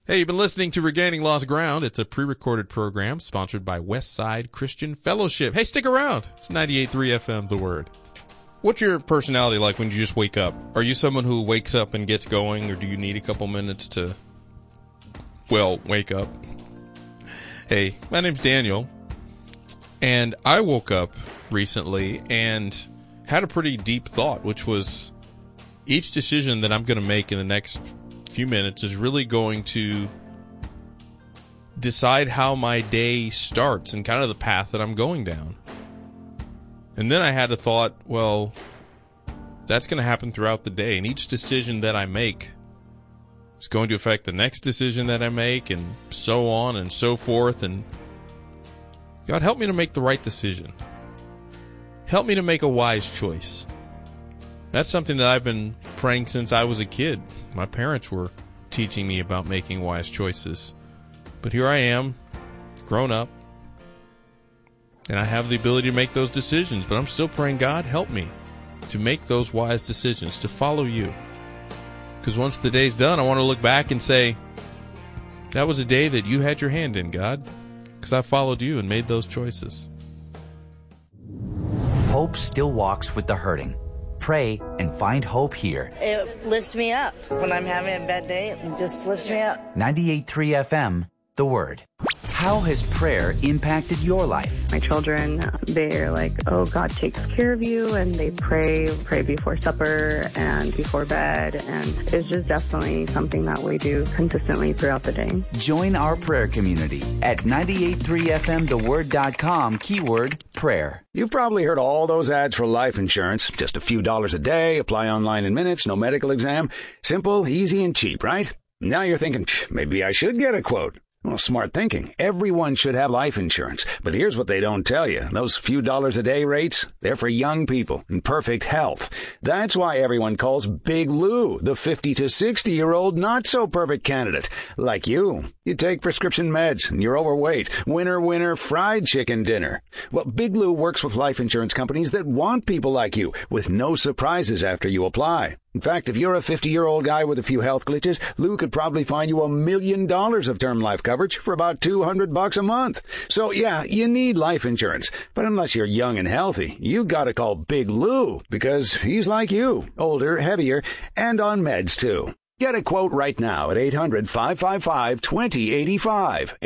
Hey, you've been listening to Regaining Lost Ground. It's a pre-recorded program sponsored by Westside Christian Fellowship. Hey, stick around. It's 98.3 FM, The Word. What's your personality like when you just wake up? Are you someone who wakes up and gets going, or do you need a couple minutes to, wake up? Hey, my name's Daniel, and I woke up recently and had a pretty deep thought, which was each decision that I'm going to make in the next few minutes is really going to decide how my day starts and kind of the path that I'm going down. And then I had a thought, well, that's going to happen throughout the day, and each decision that I make is going to affect the next decision that I make, and so on and so forth. And God, help me to make the right decision. Help me to make a wise choice. That's something that I've been praying since I was a kid. My parents were teaching me about making wise choices. But here I am, grown up, and I have the ability to make those decisions. But I'm still praying, God, help me to make those wise decisions, to follow you. Because once the day's done, I want to look back and say, that was a day that you had your hand in, God, because I followed you and made those choices. Hope still walks with the hurting. Pray and find hope here. It lifts me up. When I'm having a bad day, it just lifts me up. 98.3 FM, The Word. How has prayer impacted your life? My children, they're like, oh, God takes care of you, and they pray before supper and before bed, and it's just definitely something that we do consistently throughout the day. Join our prayer community at 98.3fmtheword.com, keyword prayer. You've probably heard all those ads for life insurance. Just a few dollars a day, apply online in minutes, no medical exam. Simple, easy, and cheap, right? Now you're thinking, maybe I should get a quote. Well, smart thinking. Everyone should have life insurance. But here's what they don't tell you. Those few dollars a day rates, they're for young people in perfect health. That's why everyone calls Big Lou the 50 to 60-year-old not-so-perfect candidate. Like you. You take prescription meds and you're overweight. Winner, fried chicken dinner. Well, Big Lou works with life insurance companies that want people like you with no surprises after you apply. In fact, if you're a 50-year-old guy with a few health glitches, Lou could probably find you $1 million of term life coverage for about $200 a month. So, yeah, you need life insurance. But unless you're young and healthy, you gotta call Big Lou, because he's like you, older, heavier, and on meds, too. Get a quote right now at 800-555-2085,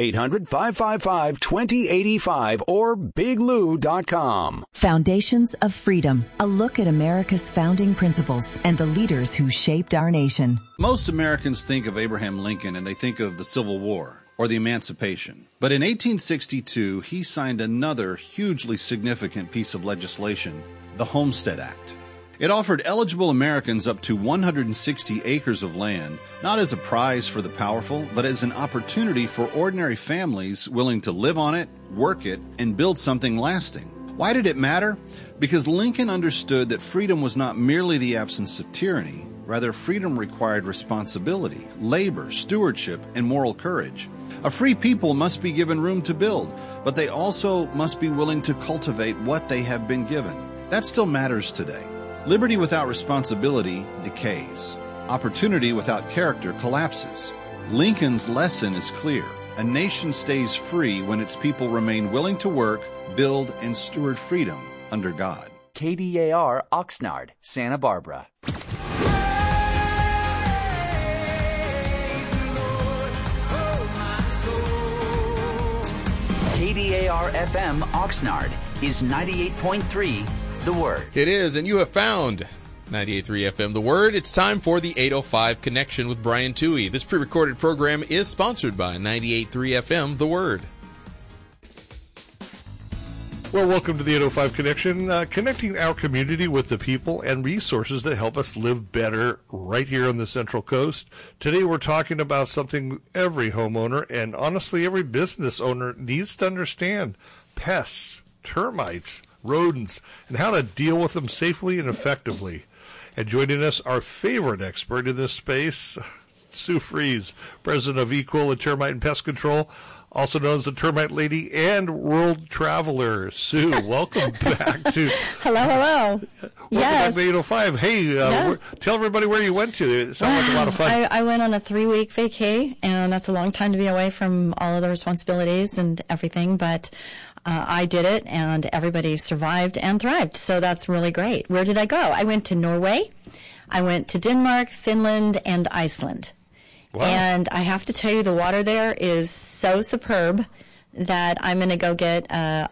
800-555-2085, or biglou.com. Foundations of Freedom, a look at America's founding principles and the leaders who shaped our nation. Most Americans think of Abraham Lincoln and they think of the Civil War or the Emancipation. But in 1862, he signed another hugely significant piece of legislation, the Homestead Act. It offered eligible Americans up to 160 acres of land, not as a prize for the powerful, but as an opportunity for ordinary families willing to live on it, work it, and build something lasting. Why did it matter? Because Lincoln understood that freedom was not merely the absence of tyranny. Rather, freedom required responsibility, labor, stewardship, and moral courage. A free people must be given room to build, but they also must be willing to cultivate what they have been given. That still matters today. Liberty without responsibility decays. Opportunity without character collapses. Lincoln's lesson is clear. A nation stays free when its people remain willing to work, build, and steward freedom under God. KDAR Oxnard, Santa Barbara. KDAR FM Oxnard is 98.3 The Word. It is, and you have found 98.3 FM The Word. It's time for the 805 Connection with Brian Toohey. This pre-recorded program is sponsored by 98.3 FM The Word. Well, welcome to the 805 Connection, connecting our community with the people and resources that help us live better right here on the Central Coast. Today we're talking about something every homeowner and honestly every business owner needs to understand: pests, termites, rodents, and how to deal with them safely and effectively. And joining us, our favorite expert in this space, Sue Fries, president of Equal and Termite and Pest Control. also known as the Termite Lady and World Traveler. Sue, welcome back to... Hello. Welcome back to 805. Hey, tell everybody where you went to. It sounded like a lot of fun. I went on a 3-week vacay, and that's a long time to be away from all of the responsibilities and everything, but I did it, and everybody survived and thrived, so that's really great. Where did I go? I went to Norway, I went to Denmark, Finland, and Iceland. Wow. And I have to tell you, the water there is so superb that I'm going to go get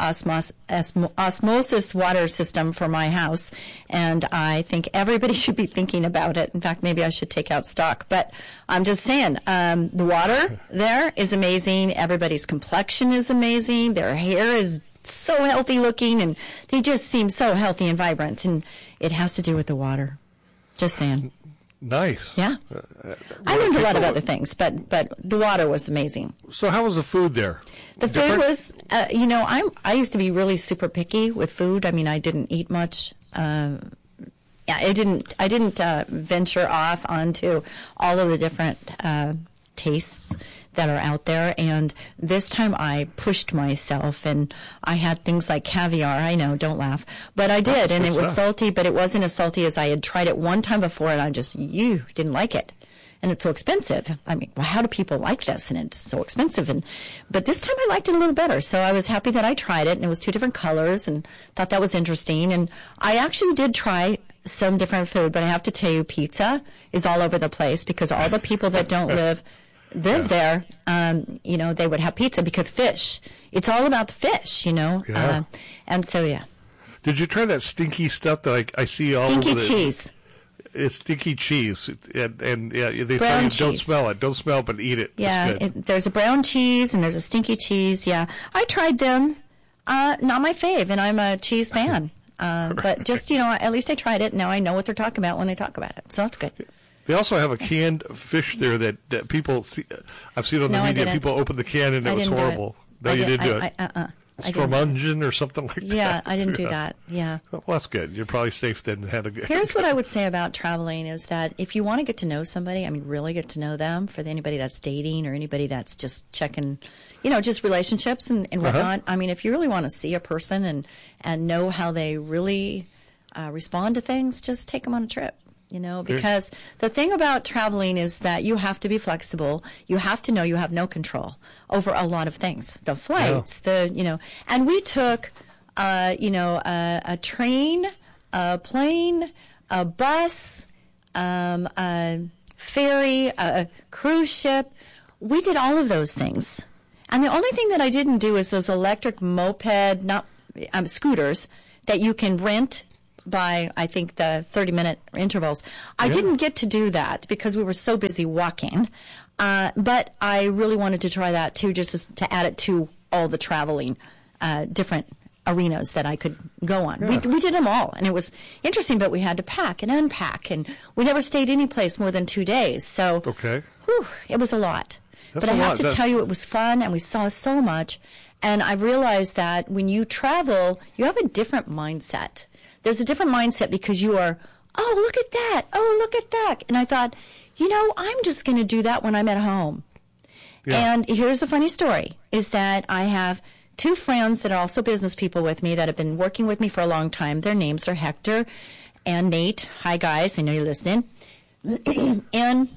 osmosis water system for my house, and I think everybody should be thinking about it. In fact, maybe I should take out stock. But I'm just saying, the water there is amazing. Everybody's complexion is amazing. Their hair is so healthy looking, and they just seem so healthy and vibrant. And it has to do with the water. Just saying. Nice. Yeah. I learned a lot of other things, but the water was amazing. So how was the food there? The food was, I used to be really super picky with food. I mean, I didn't eat much. I didn't venture off onto all of the different tastes that are out there. And this time I pushed myself, and I had things like caviar. I know, don't laugh. But I did, and it was salty, but it wasn't as salty as I had tried it one time before, and I just, didn't like it. And it's so expensive. I mean, well, how do people like this? And it's so expensive. But this time I liked it a little better. So I was happy that I tried it, and it was 2 different colors, and thought that was interesting. And I actually did try some different food, but I have to tell you, pizza is all over the place, because all the people that don't live there, they would have pizza because fish. It's all about the fish, Yeah. And so, Did you try that stinky stuff that I see all stinky over cheese? It's stinky cheese, and they brown tell you cheese. don't smell it. Don't smell it, but eat it. Yeah, it's good. There's a brown cheese and there's a stinky cheese. Yeah, I tried them. Not my fave, and I'm a cheese fan. But just, at least I tried it. Now I know what they're talking about when they talk about it. So that's good. They also have a canned fish there that people see. I've seen on the media. People open the can and it was horrible. No, you didn't do it. Stromungen or something like that. Yeah, I didn't do that. Yeah. Well, that's good. You're probably safe then. Here's what I would say about traveling is that if you want to get to know somebody, really get to know them, for anybody that's dating or anybody that's just checking, just relationships and whatnot. I mean, if you really want to see a person and know how they really respond to things, just take them on a trip. Because the thing about traveling is that you have to be flexible. You have to know you have no control over a lot of things. The flights, and we took, a train, a plane, a bus, a ferry, a cruise ship. We did all of those things. And the only thing that I didn't do is those electric moped, scooters that you can rent by, I think, the 30-minute intervals. I didn't get to do that because we were so busy walking. But I really wanted to try that, too, just to add it to all the traveling, different arenas that I could go on. Yeah. We did them all, and it was interesting, but we had to pack and unpack, and we never stayed any place more than 2 days. So it was a lot. But I have to tell you, it was fun, and we saw so much. And I realized that when you travel, you have a different mindset. There's a different mindset because you are, oh, look at that. Oh, look at that. And I thought, I'm just going to do that when I'm at home. Yeah. And here's a funny story, is that I have 2 friends that are also business people with me that have been working with me for a long time. Their names are Hector and Nate. Hi, guys. I know you're listening. And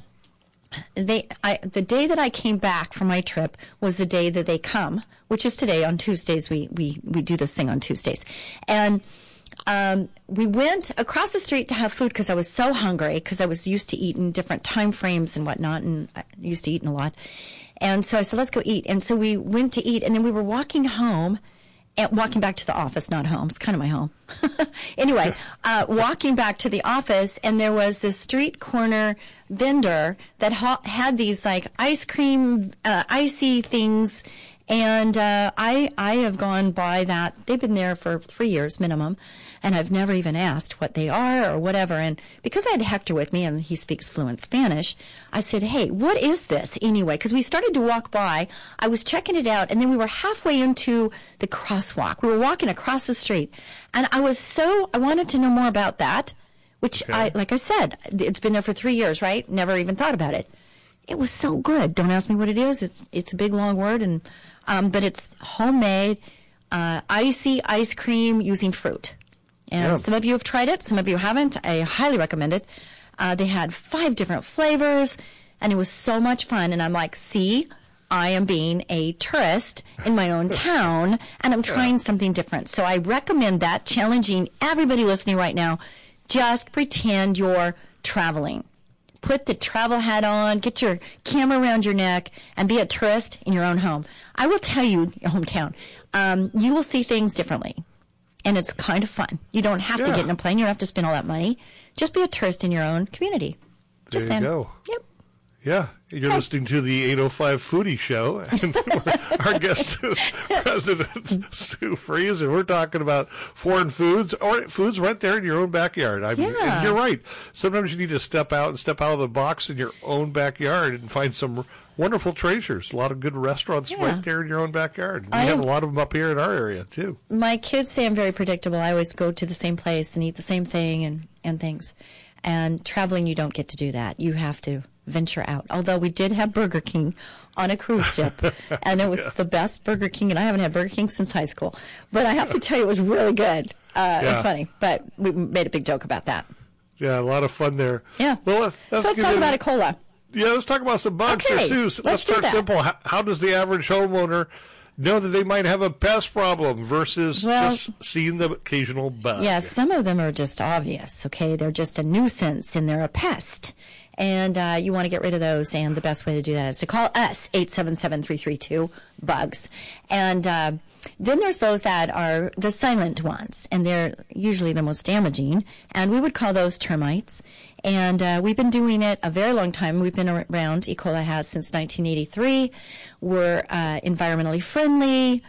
the day that I came back from my trip was the day that they come, which is today on Tuesdays. We do this thing on Tuesdays. And we went across the street to have food because I was so hungry, because I was used to eating different time frames and whatnot, and I used to eating a lot. And so I said, let's go eat. And so we went to eat, and then we were walking home, and walking back to the office, not home. It's kind of my home. Anyway, walking back to the office, and there was this street corner vendor that had these like ice cream, icy things. And I have gone by that. They've been there for 3 years minimum, and I've never even asked what they are or whatever. And because I had Hector with me, and he speaks fluent Spanish, I said, hey, what is this anyway? Because we started to walk by. I was checking it out, and then we were halfway into the crosswalk. We were walking across the street, and I wanted to know more about that, which like I said, it's been there for 3 years, right? Never even thought about it. It was so good. Don't ask me what it is. It's a big long word, and but it's homemade icy ice cream using fruit. And some of you have tried it. Some of you haven't. I highly recommend it. They had 5 different flavors, and it was so much fun. And I'm like, see, I am being a tourist in my own town, and I'm trying something different. So I recommend that, challenging everybody listening right now. Just pretend you're traveling. Put the travel hat on, get your camera around your neck, and be a tourist in your own home. I will tell you, your hometown, you will see things differently. And it's kind of fun. You don't have to get in a plane. You don't have to spend all that money. Just be a tourist in your own community. Just there you saying. go. Yep. Yeah, you're listening to the 805 Foodie Show, and our guest is President Sue Fries, and we're talking about foreign foods, or foods right there in your own backyard. I mean, and you're right. Sometimes you need to step out of the box in your own backyard and find some wonderful treasures. A lot of good restaurants right there in your own backyard. We have a lot of them up here in our area, too. My kids say I'm very predictable. I always go to the same place and eat the same thing and things. And traveling, you don't get to do that. You have to venture out. Although we did have Burger King on a cruise ship, and it was the best Burger King, and I haven't had Burger King since high school. But I have to tell you, it was really good. It was funny, but we made a big joke about that. Yeah, a lot of fun there. Yeah. Well, let's talk about a cola. Yeah, let's talk about some bugs here, Sue. Let's start simple. How does the average homeowner know that they might have a pest problem versus just seeing the occasional bug? Yeah, some of them are just obvious, okay? They're just a nuisance and they're a pest. And you want to get rid of those, and the best way to do that is to call us, 877-332-BUGS. And then there's those that are the silent ones, and they're usually the most damaging, and we would call those termites. And we've been doing it a very long time. We've been around, E. coli has, since 1983. We're environmentally friendly.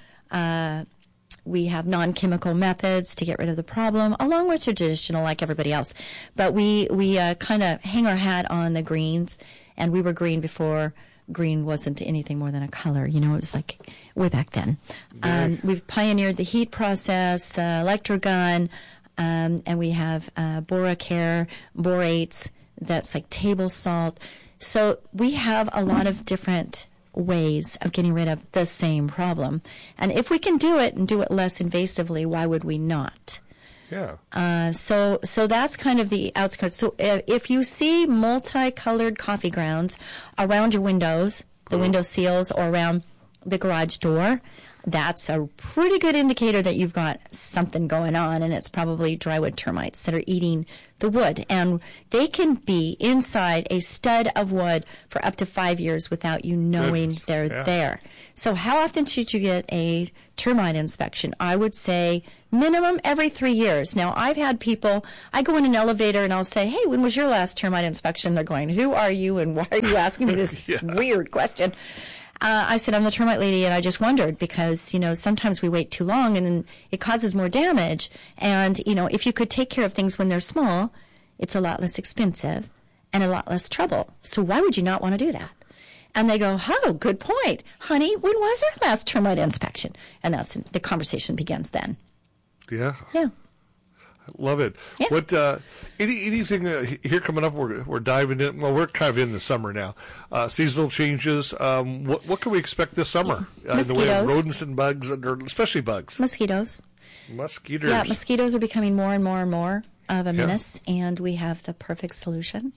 We have non-chemical methods to get rid of the problem, along with traditional like everybody else. But we kind of hang our hat on the greens, and we were green before green wasn't anything more than a color. You know, it was like way back then. We've pioneered the heat process, the electrogun, and we have Boracare, borates, that's like table salt. So we have a lot of different ways of getting rid of the same problem. And if we can do it and do it less invasively, why would we not? Yeah. So that's kind of the outskirts. So if you see multicolored coffee grounds around your windows, the window seals, or around the garage door, that's a pretty good indicator that you've got something going on, and it's probably drywood termites that are eating the wood. And they can be inside a stud of wood for up to 5 years without you knowing they're there. So how often should you get a termite inspection? I would say minimum every 3 years. Now, I've had people, I go in an elevator and I'll say, hey, when was your last termite inspection? They're going, who are you and why are you asking me this weird question? I said, I'm the termite lady, and I just wondered because, you know, sometimes we wait too long and then it causes more damage. And, you know, if you could take care of things when they're small, it's a lot less expensive and a lot less trouble. So why would you not want to do that? And they go, oh, good point. Honey, when was our last termite inspection? And that's the conversation begins then. Yeah. Yeah. I love it. Yeah. What anything here coming up? We're diving in. Well, we're kind of in the summer now. Seasonal changes. What can we expect this summer in the way of rodents and bugs, or especially bugs? Mosquitoes. Mosquitoes. Yeah, mosquitoes are becoming more and more and more of a menace, and we have the perfect solution.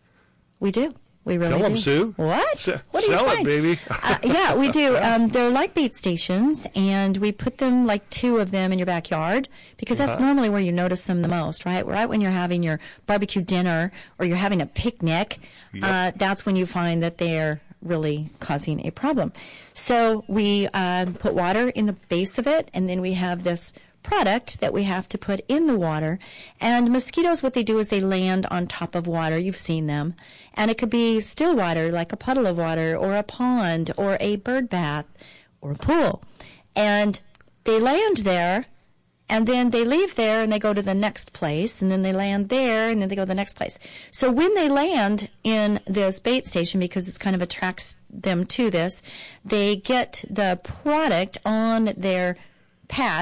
We do. We really Tell do. them, Sue. What? What are you Sell saying? it, baby. Yeah, we do. They're like bait stations, and we put them, like 2 of them, in your backyard because that's normally where you notice them the most, right? Right when you're having your barbecue dinner or you're having a picnic, that's when you find that they're really causing a problem. So we put water in the base of it, and then we have this product that we have to put in the water. And mosquitoes, what they do is they land on top of water. You've seen them. And it could be still water, like a puddle of water or a pond or a bird bath or a pool. And they land there, and then they leave there and they go to the next place, and then they land there, and then they go to the next place. So when they land in this bait station, because it kind of attracts them to this, they get the product on their pads,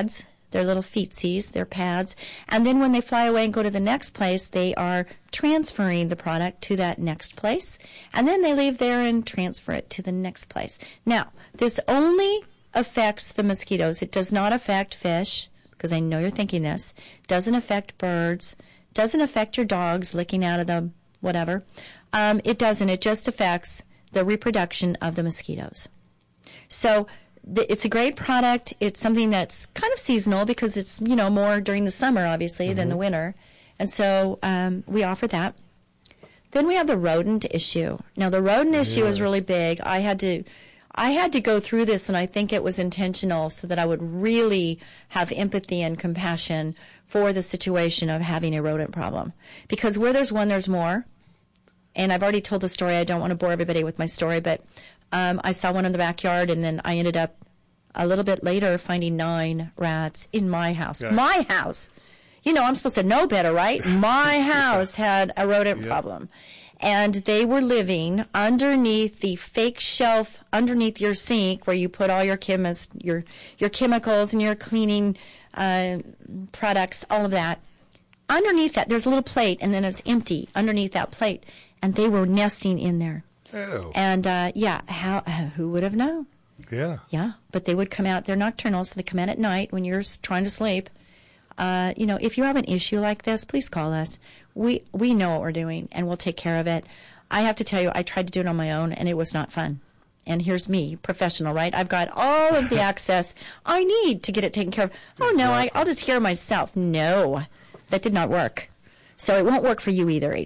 They're little feetsies, they're pads. And then when they fly away and go to the next place, they are transferring the product to that next place. And then they leave there and transfer it to the next place. Now, this only affects the mosquitoes. It does not affect fish, because I know you're thinking this. Doesn't affect birds. Doesn't affect your dogs licking out of the whatever. It doesn't. It just affects the reproduction of the mosquitoes. So it's a great product. It's something that's kind of seasonal because it's, more during the summer, obviously, than the winter. And so we offer that. Then we have the rodent issue. Now, the rodent issue is really big. I had to go through this, and I think it was intentional so that I would really have empathy and compassion for the situation of having a rodent problem. Because where there's one, there's more. And I've already told the story. I don't want to bore everybody with my story, but I saw one in the backyard, and then I ended up a little bit later finding 9 rats in my house. Yeah. My house. I'm supposed to know better, right? My house had a rodent problem. And they were living underneath the fake shelf, underneath your sink where you put all your chemicals and your cleaning products, all of that. Underneath that, there's a little plate, and then it's empty underneath that plate. And they were nesting in there. Oh. And, who would have known? Yeah. Yeah, but they would come out. They're nocturnal, so they come out at night when you're trying to sleep. If you have an issue like this, please call us. We know what we're doing, and we'll take care of it. I have to tell you, I tried to do it on my own, and it was not fun. And here's me, professional, right? I've got all of the access I need to get it taken care of. Oh, no, I'll just hear myself. No, that did not work. So it won't work for you either,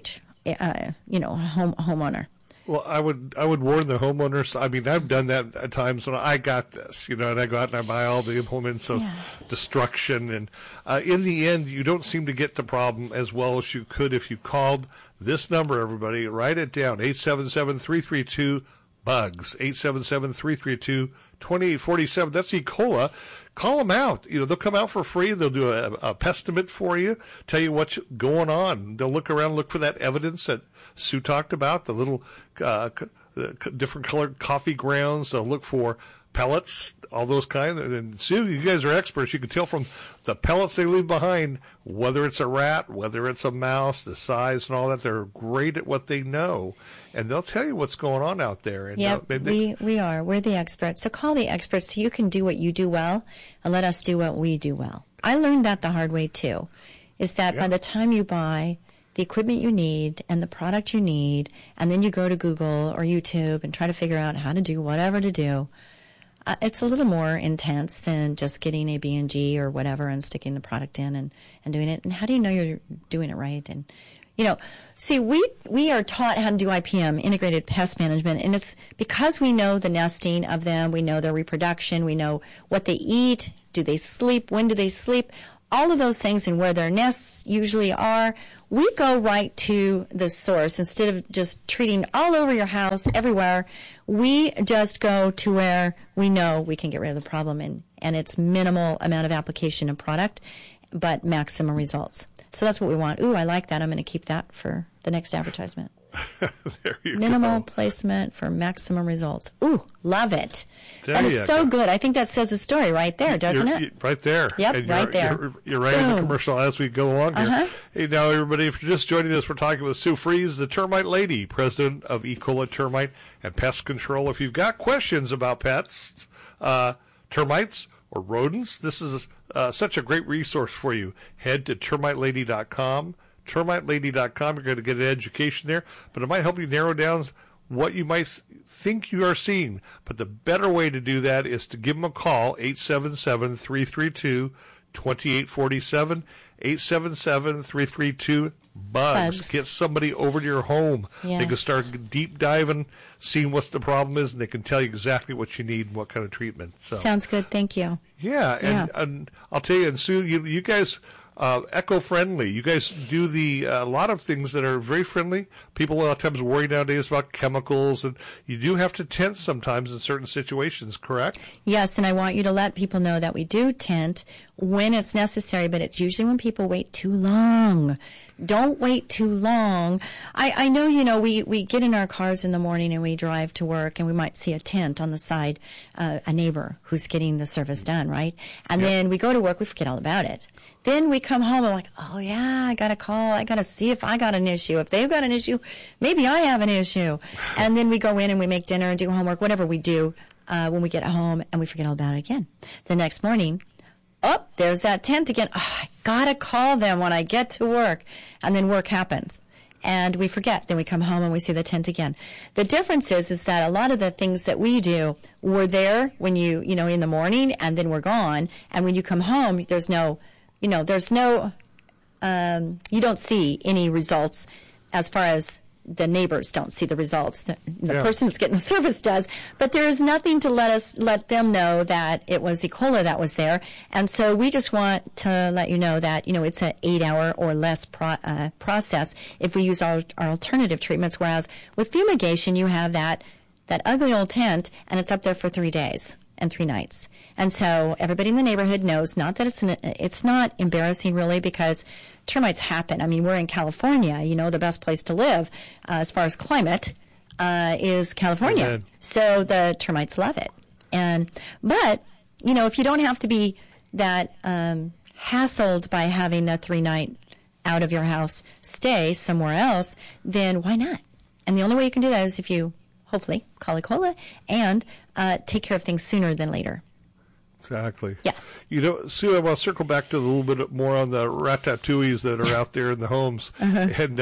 homeowner. Well, I would warn the homeowners. I mean, I've done that at times when I got this, and I go out and I buy all the implements of destruction. And in the end, you don't seem to get the problem as well as you could if you called this number, everybody. Write it down, 877-332-BUGS, 877-332-2847. That's E. coli. Call them out. They'll come out for free. They'll do a pestimate for you, tell you what's going on. They'll look around, look for that evidence that Sue talked about, the little different colored coffee grounds. They'll look for pellets, all those kinds. And Sue, you guys are experts. You can tell from the pellets they leave behind whether it's a rat, whether it's a mouse, the size and all that. They're great at what they know. And they'll tell you what's going on out there. And we are. We're the experts. So call the experts so you can do what you do well and let us do what we do well. I learned that the hard way, too, is that by the time you buy the equipment you need and the product you need, and then you go to Google or YouTube and try to figure out how to do whatever to do, it's a little more intense than just getting a B&G or whatever and sticking the product in and doing it. And how do you know you're doing it right? And see, we are taught how to do IPM, integrated pest management, and it's because we know the nesting of them, we know their reproduction, we know what they eat, do they sleep, when do they sleep, all of those things and where their nests usually are. We go right to the source instead of just treating all over your house, everywhere. We just go to where we know we can get rid of the problem, and it's minimal amount of application of product, but maximum results. So that's what we want. Ooh, I like that. I'm going to keep that for the next advertisement. There you Minimal go. placement for maximum results. Ooh, love it. There that is so good. I think that says the story right there, doesn't it? Right there. Yep, and right there. You're right in the commercial as we go on here. Hey, now, everybody, if you're just joining us, we're talking with Sue Fries, the Termite Lady, president of E. coli Termite and Pest Control. If you've got questions about pets, termites, or rodents, this is such a great resource for you. Head to termitelady.com. termitelady.com. You're going to get an education there, but it might help you narrow down what you might think you are seeing. But the better way to do that is to give them a call, 877-332-2847, 877-332-BUGS. Get somebody over to your home. Yes. They can start deep diving, seeing what the problem is, and they can tell you exactly what you need and what kind of treatment. So sounds good. Thank you. Yeah, and I'll tell you, and Sue, you guys eco-friendly. You guys do a lot of things that are very friendly. People a lot of times worry nowadays about chemicals, and you do have to tent sometimes in certain situations, correct? Yes, and I want you to let people know that we do tent when it's necessary, but it's usually when people wait too long. Don't wait too long. I know, we get in our cars in the morning and we drive to work and we might see a tent on the side, a neighbor who's getting the service done, right? And then we go to work, we forget all about it. Then we come home and like, oh yeah, I got to call. I got to see if I got an issue. If they've got an issue, maybe I have an issue. And then we go in and we make dinner and do homework, whatever we do, when we get home, and we forget all about it again. The next morning, oh, there's that tent again. Oh, I got to call them when I get to work. And then work happens. And we forget. Then we come home and we see the tent again. The difference is that a lot of the things that we do were there when in the morning, and then we're gone. And when you come home, there's no, you don't see any results as far as the neighbors don't see the results. The person that's getting the service does, but there is nothing to let them know that it was E. coli that was there. And so we just want to let you know that, it's an 8-hour or less process if we use our alternative treatments, whereas with fumigation, you have that ugly old tent, and it's up there for 3 days and 3 nights. And so everybody in the neighborhood knows, not that it's not embarrassing really, because termites happen. I mean, we're in California, the best place to live as far as climate is California. Amen. So the termites love it. But if you don't have to be that hassled by having a 3-night out of your house stay somewhere else, then why not? And the only way you can do that is if you hopefully call E. coli and take care of things sooner than later. Exactly. Yeah. Sue, I want to circle back to a little bit more on the ratatouilles that are out there in the homes. And,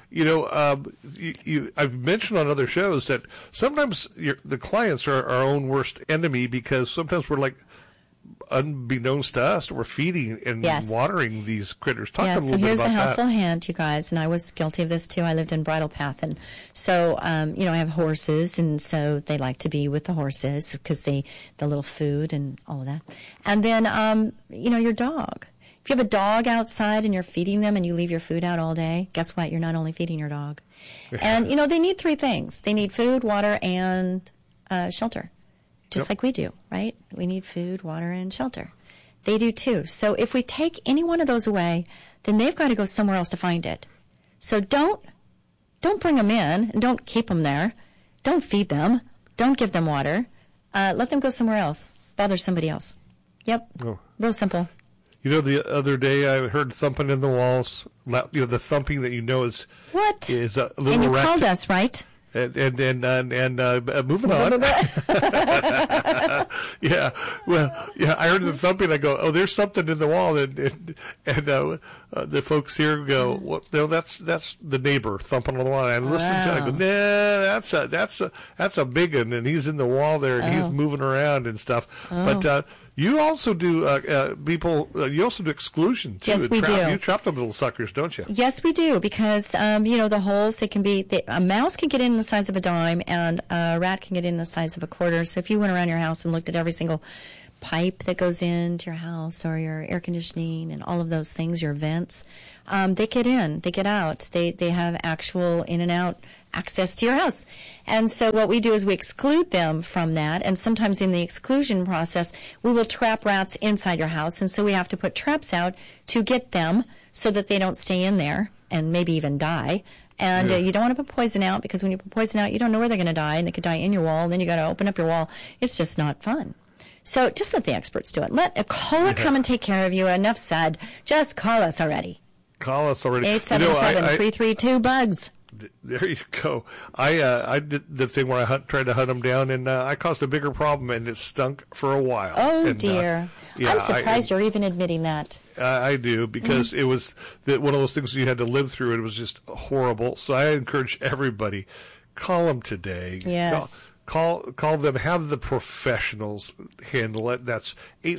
I've mentioned on other shows that sometimes the clients are our own worst enemy, because sometimes we're like, unbeknownst to us, we're feeding and watering these critters. Talk a little bit about that. So here's a helpful hand, you guys, and I was guilty of this too. I lived in Bridle Path, and so I have horses, and so they like to be with the horses because the little food and all of that. And then your dog. If you have a dog outside and you're feeding them and you leave your food out all day, guess what? You're not only feeding your dog. And they need 3 things. They need food, water, and shelter. Just like we do, right? We need food, water, and shelter. They do too. So if we take any one of those away, then they've got to go somewhere else to find it. So don't bring them in, and don't keep them there. Don't feed them. Don't give them water. Let them go somewhere else. Bother somebody else. Yep. Oh. Real simple. The other day I heard thumping in the walls. The thumping that is what is a little. And you called us, right? And moving on. Yeah. Well, yeah, I heard the thumping. I go, oh, there's something in the wall. And the folks here go, well, no, that's the neighbor thumping on the wall. And I listen to it. I go, nah, that's a big one. And he's in the wall there, and he's moving around and stuff. But, you also do you also do exclusion too. Yes, we do. You trap them little suckers, don't you? Yes, we do, because the holes, they can be a mouse can get in the size of a dime, and a rat can get in the size of a quarter. So if you went around your house and looked at every single pipe that goes into your house, or your air conditioning and all of those things, your vents, they get in, they get out, they have actual in and out access to your house. And so what we do is we exclude them from that, and sometimes in the exclusion process we will trap rats inside your house, and so we have to put traps out to get them so that they don't stay in there and maybe even die. And you don't want to put poison out, because when you put poison out, you don't know where they're going to die, and they could die in your wall, and then you got to open up your wall. It's just not fun. So just let the experts do it. Let a caller come and take care of you. Enough said. Just call us already. Call us already. 877-332-BUGS. There you go. I did the thing where I tried to hunt them down, and I caused a bigger problem, and it stunk for a while. Oh, dear. I'm surprised you're even admitting that. I do, because it was one of those things you had to live through. It was just horrible. So I encourage everybody, call them today. Yes. Call them. Have the professionals handle it. That's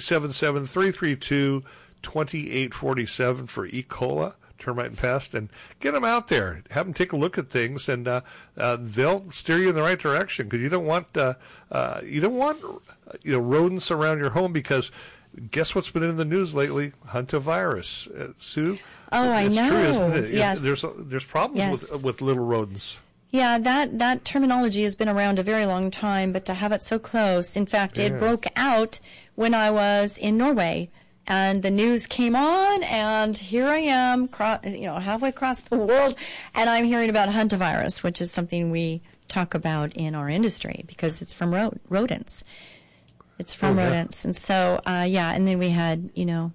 877-332-2847 for E. coli, termite and pest, and get them out there. Have them take a look at things, and they'll steer you in the right direction, because you don't want rodents around your home, because guess what's been in the news lately? Hantavirus. Sue? Oh, I know. True, isn't it? Yes. There's problems with little rodents. Yeah, that terminology has been around a very long time, but to have it so close. In fact, it broke out when I was in Norway, and the news came on, and here I am, halfway across the world, and I'm hearing about hantavirus, which is something we talk about in our industry because it's from rodents. It's from rodents, and so and then we had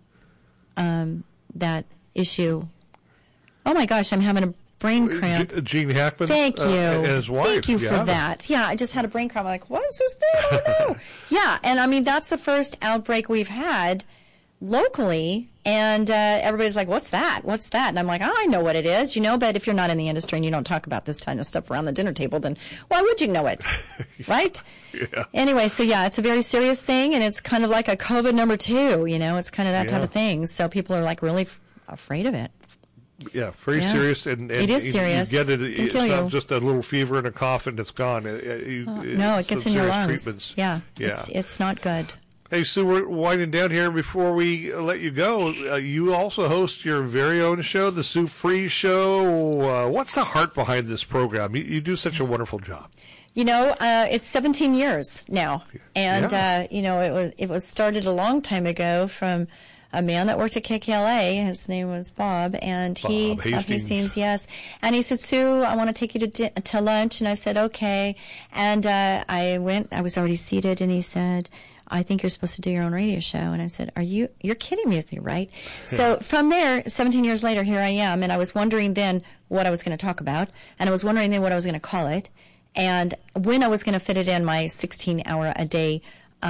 that issue. Oh my gosh, I'm having a brain cramp. Gene Hackman. Thank you. And his wife. Thank you for that. Yeah, I just had a brain cramp. I'm like, what is this thing? I don't know. Yeah, and I mean, that's the first outbreak we've had locally, and everybody's like, what's that? What's that? And I'm like, I know what it is, but if you're not in the industry and you don't talk about this kind of stuff around the dinner table, then why would you know it? Right? Yeah. Anyway, so it's a very serious thing, and it's kind of like a COVID number 2, it's kind of that type of thing. So people are like really afraid of it. Yeah, very serious. And it is serious. You get it. It's not just a little fever and a cough and it's gone. No, it gets in your lungs. Treatments. Yeah. It's not good. Hey, Sue, we're winding down here. Before we let you go, you also host your very own show, The Sue Fries Show. What's the heart behind this program? You do such a wonderful job. It's 17 years now. And, it was started a long time ago from a man that worked at KKLA. His name was Bob, and he left me scenes, yes. And he said, Sue, I want to take you to lunch. And I said, okay. And I went. I was already seated, and he said, I think you're supposed to do your own radio show. And I said, you're kidding me with me, right? So from there, 17 years later, here I am. And I was wondering then what I was going to talk about. And I was wondering then what I was going to call it. And when I was going to fit it in my 16-hour-a-day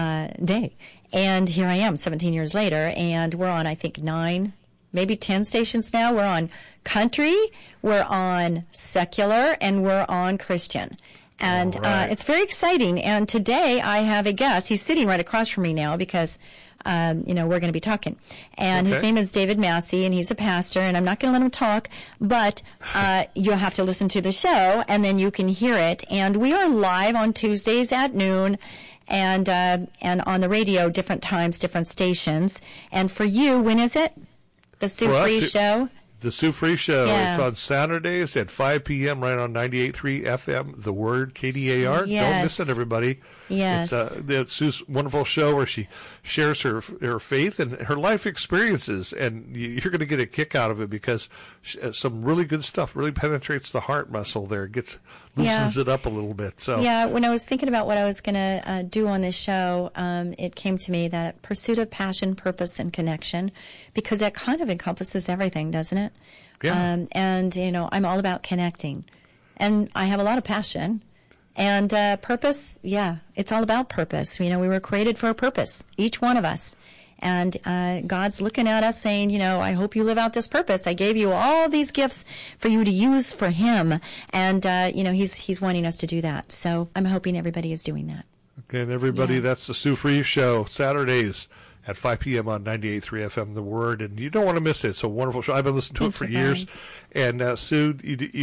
day. And here I am 17 years later, and we're on, I think, 9, maybe 10 stations now. We're on country, we're on secular, and we're on Christian. And it's very exciting. And today I have a guest. He's sitting right across from me now because, we're going to be talking. And his name is David Massey, and he's a pastor, and I'm not going to let him talk, but you'll have to listen to the show, and then you can hear it. And we are live on Tuesdays at noon. And on the radio, different times, different stations. And for you, when is it? The Sue Fries Show? The Sue Fries Show. Yeah. It's on Saturdays at 5 p.m. right on 98.3 FM, The Word, KDAR. Yes. Don't miss it, everybody. Yes. It's Sue's wonderful show where she shares her faith and her life experiences, and you're going to get a kick out of it because some really good stuff really penetrates the heart muscle there. It loosens it up a little bit. So when I was thinking about what I was going to do on this show, it came to me that pursuit of passion, purpose, and connection, because that kind of encompasses everything, doesn't it? Yeah. I'm all about connecting, and I have a lot of passion. And purpose, it's all about purpose. We were created for a purpose, each one of us. And God's looking at us saying, I hope you live out this purpose. I gave you all these gifts for you to use for Him. And, He's wanting us to do that. So I'm hoping everybody is doing that. Okay, and everybody, that's the Sue Fries Show, Saturdays at 5 p.m. on 98.3 FM, The Word. And you don't want to miss it. It's a wonderful show. I've been listening to it for years. And Sue,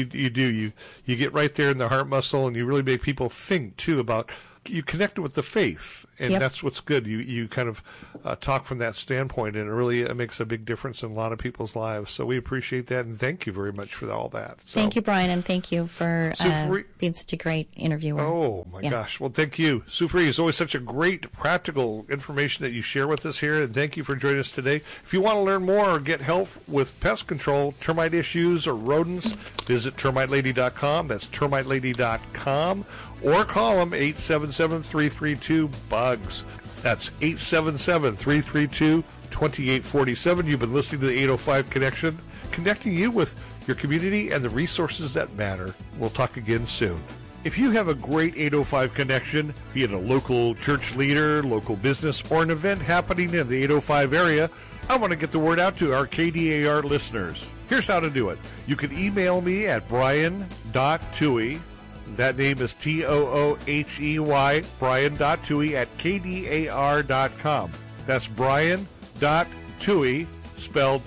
you get right there in the heart muscle, and you really make people think, too, about you connect with the faith, and that's what's good. You kind of talk from that standpoint, and it really makes a big difference in a lot of people's lives. So we appreciate that, and thank you very much for all that. So, thank you, Brian, and thank you for being such a great interviewer. Oh, my gosh. Well, thank you. Sue Fries, it's always such a great practical information that you share with us here, and thank you for joining us today. If you want to learn more or get help with pest control, termite issues, or rodents, visit termitelady.com. That's termitelady.com. Or call them 877-332-BUGS. That's 877-332-2847. You've been listening to the 805 Connection, connecting you with your community and the resources that matter. We'll talk again soon. If you have a great 805 connection, be it a local church leader, local business, or an event happening in the 805 area, I want to get the word out to our KDAR listeners. Here's how to do it. You can email me at brian.toohey. That name is Toohey, Brian.Toohey at KDAR.com. That's Brian.Toohey, spelled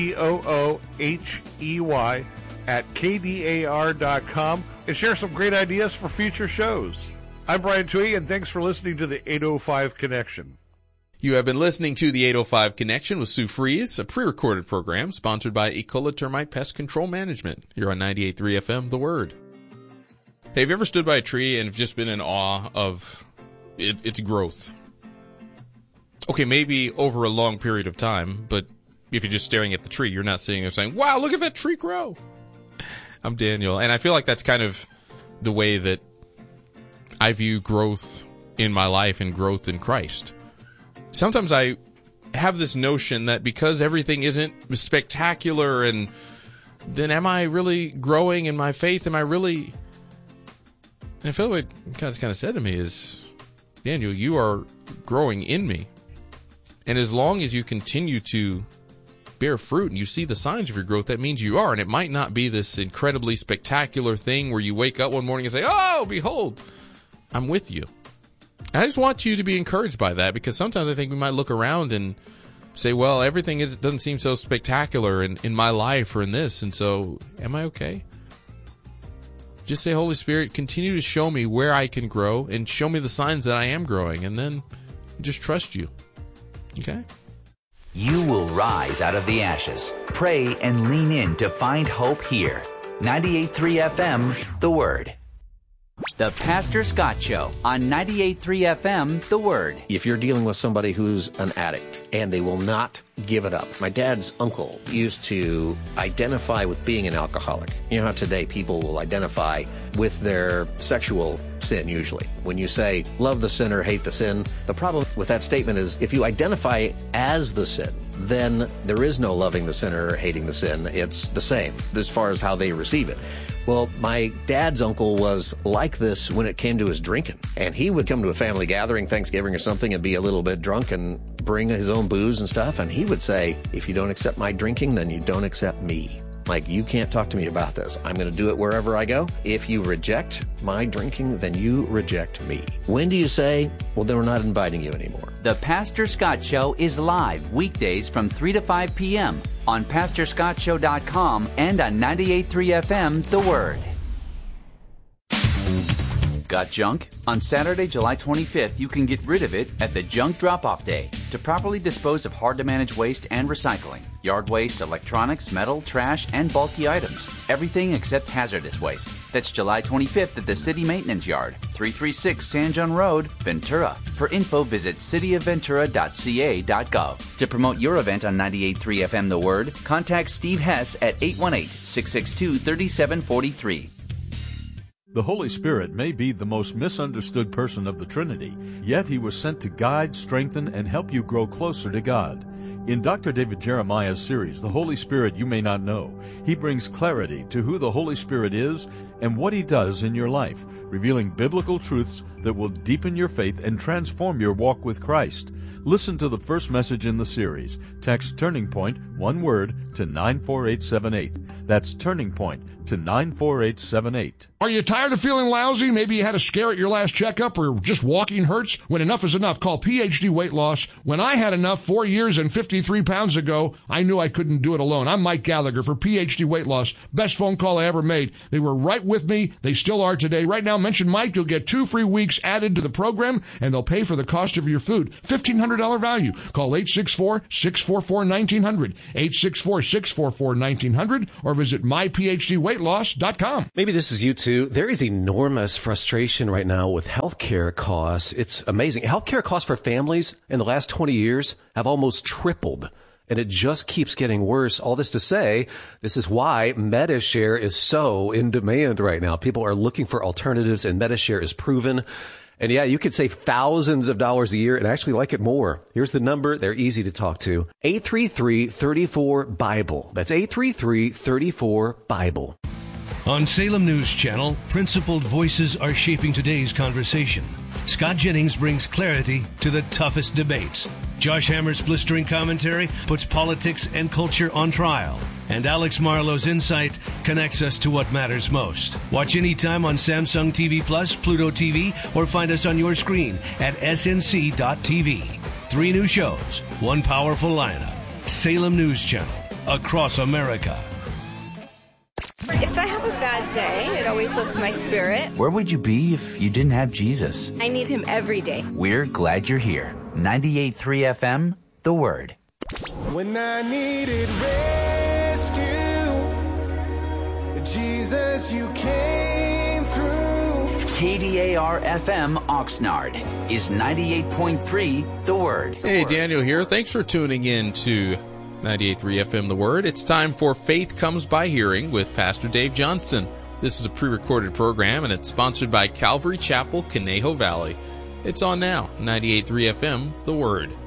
Toohey at KDAR.com, and share some great ideas for future shows. I'm Brian Toohey, and thanks for listening to the 805 Connection. You have been listening to the 805 Connection with Sue Fries, a pre-recorded program sponsored by Ecola Termite Pest Control Management here on 98.3 FM, The Word. Hey, have you ever stood by a tree and have just been in awe of its growth? Okay, maybe over a long period of time, but if you're just staring at the tree, you're not sitting there saying, wow, look at that tree grow. I'm Daniel, and I feel like that's kind of the way that I view growth in my life and growth in Christ. Sometimes I have this notion that because everything isn't spectacular, and then am I really growing in my faith? Am I really... And I feel like what God's kind of said to me is, Daniel, you are growing in me. And as long as you continue to bear fruit and you see the signs of your growth, that means you are. And it might not be this incredibly spectacular thing where you wake up one morning and say, oh, behold, I'm with you. I just want you to be encouraged by that, because sometimes I think we might look around and say, well, everything doesn't seem so spectacular in my life or in this, and so am I okay? Just say, Holy Spirit, continue to show me where I can grow and show me the signs that I am growing, and then just trust you. Okay? You will rise out of the ashes. Pray and lean in to find hope here. 98.3 FM, The Word. The Pastor Scott Show on 98.3 FM, The Word. If you're dealing with somebody who's an addict and they will not give it up. My dad's uncle used to identify with being an alcoholic. You know how today people will identify with their sexual sin usually. When you say, love the sinner, hate the sin, the problem with that statement is if you identify as the sin, then there is no loving the sinner or hating the sin. It's the same as far as how they receive it. Well, my dad's uncle was like this when it came to his drinking. And he would come to a family gathering, Thanksgiving or something, and be a little bit drunk and bring his own booze and stuff. And he would say, if you don't accept my drinking, then you don't accept me. Like, you can't talk to me about this. I'm going to do it wherever I go. If you reject my drinking, then you reject me. When do you say, well, then we're not inviting you anymore? The Pastor Scott Show is live weekdays from 3 to 5 p.m. on PastorScottShow.com and on 98.3 FM, The Word. Got junk? On Saturday, July 25th, you can get rid of it at the Junk Drop-Off Day to properly dispose of hard-to-manage waste and recycling. Yard waste, electronics, metal, trash, and bulky items. Everything except hazardous waste. That's July 25th at the City Maintenance Yard, 336 San John Road, Ventura. For info, visit cityofventura.ca.gov. To promote your event on 98.3 FM The Word, contact Steve Hess at 818-662-3743. The Holy Spirit may be the most misunderstood person of the Trinity, yet He was sent to guide, strengthen, and help you grow closer to God. In Dr. David Jeremiah's series, The Holy Spirit You May Not Know, he brings clarity to who the Holy Spirit is and what He does in your life, revealing biblical truths that will deepen your faith and transform your walk with Christ. Listen to the first message in the series. Text Turning Point, one word, to 94878. That's Turning Point to 94878. Are you tired of feeling lousy? Maybe you had a scare at your last checkup, or just walking hurts? When enough is enough, call PhD Weight Loss. When I had enough 4 years and 53 pounds ago, I knew I couldn't do it alone. I'm Mike Gallagher for PhD Weight Loss. Best phone call I ever made. They were right with me. They still are today. Right now, mention Mike. You'll get 2 free weeks added to the program, and they'll pay for the cost of your food. $1,500 value. Call 864-644-1900, 864-644-1900, or visit myphdweightloss.com. Maybe this is you too. There is enormous frustration right now with healthcare costs. It's amazing. Healthcare costs for families in the last 20 years have almost tripled, and it just keeps getting worse. All this to say, this is why Medi-Share is so in demand right now. People are looking for alternatives, and Medi-Share is proven. And yeah, you could save thousands of dollars a year and actually like it more. Here's the number. They're easy to talk to. 833-34-BIBLE. That's 833-34-BIBLE. On Salem News Channel, principled voices are shaping today's conversation. Scott Jennings brings clarity to the toughest debates. Josh Hammer's blistering commentary puts politics and culture on trial. And Alex Marlowe's insight connects us to what matters most. Watch anytime on Samsung TV Plus, Pluto TV, or find us on your screen at snc.tv. 3 new shows, 1 powerful lineup. Salem News Channel, across America. If I have a bad day. It always lifts my spirit. Where would you be if you didn't have Jesus? I need him every day. We're glad you're here. 98.3 FM, The Word. When I needed rescue, Jesus, you came through. KDAR FM Oxnard is 98.3 The Word. Hey, Daniel here. Thanks for tuning in to 98.3 FM The Word. It's time for Faith Comes by Hearing with Pastor Dave Johnston. This is a pre-recorded program, and it's sponsored by Calvary Chapel, Conejo Valley. It's on now, 98.3 FM The Word.